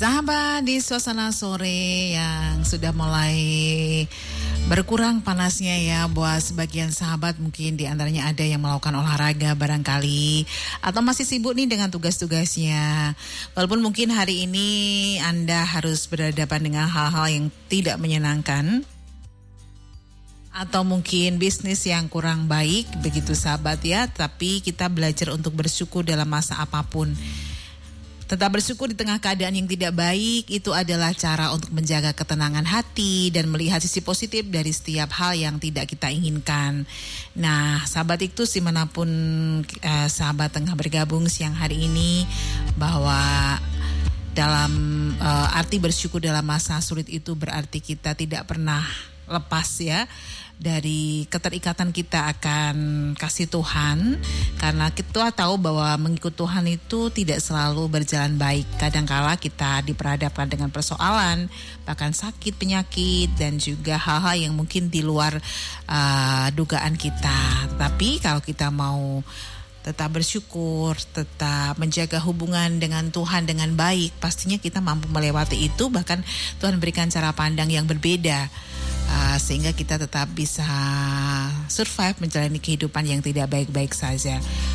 Sahabat, di suasana sore yang sudah mulai berkurang panasnya ya, buat sebagian sahabat mungkin di antaranya ada yang melakukan olahraga barangkali atau masih sibuk nih dengan tugas-tugasnya. Walaupun mungkin hari ini Anda harus berhadapan dengan hal-hal yang tidak menyenangkan atau mungkin bisnis yang kurang baik begitu sahabat ya, tapi kita belajar untuk bersyukur dalam masa apapun. Tetap bersyukur di tengah keadaan yang tidak baik, itu adalah cara untuk menjaga ketenangan hati dan melihat sisi positif dari setiap hal yang tidak kita inginkan. Nah, sahabat itu dimanapun sahabat tengah bergabung siang hari ini, bahwa dalam arti bersyukur dalam masa sulit itu berarti kita tidak pernah lepas ya dari keterikatan kita akan kasih Tuhan, karena kita tahu bahwa mengikut Tuhan itu tidak selalu berjalan baik. Kadangkala kita diperhadapkan dengan persoalan, bahkan sakit, penyakit, dan juga hal-hal yang mungkin di luar dugaan kita. Tetapi kalau kita mau tetap bersyukur, tetap menjaga hubungan dengan Tuhan dengan baik, pastinya kita mampu melewati itu. Bahkan Tuhan berikan cara pandang yang berbeda, sehingga kita tetap bisa survive menjalani kehidupan yang tidak baik-baik saja.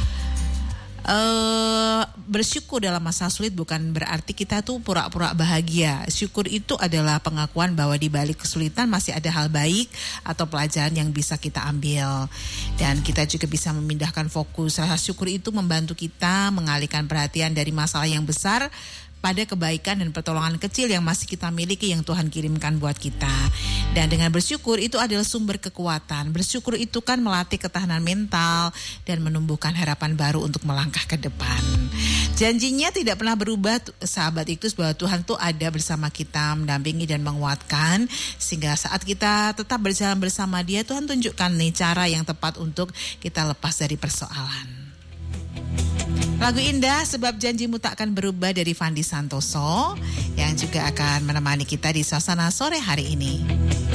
Bersyukur dalam masa sulit bukan berarti kita tuh pura-pura bahagia. Syukur itu adalah pengakuan bahwa di balik kesulitan masih ada hal baik atau pelajaran yang bisa kita ambil. Dan kita juga bisa memindahkan fokus. Rasa syukur itu membantu kita mengalihkan perhatian dari masalah yang besar pada kebaikan dan pertolongan kecil yang masih kita miliki, yang Tuhan kirimkan buat kita. Dan dengan bersyukur itu adalah sumber kekuatan. Bersyukur itu kan melatih ketahanan mental dan menumbuhkan harapan baru untuk melangkah ke depan. Janjinya tidak pernah berubah sahabat Iktus, bahwa Tuhan tuh ada bersama kita, mendampingi dan menguatkan, sehingga saat kita tetap berjalan bersama Dia, Tuhan tunjukkan nih cara yang tepat untuk kita lepas dari persoalan. Lagu indah Sebab Janjimu Tak Akan Berubah dari Fandi Santoso yang juga akan menemani kita di suasana sore hari ini.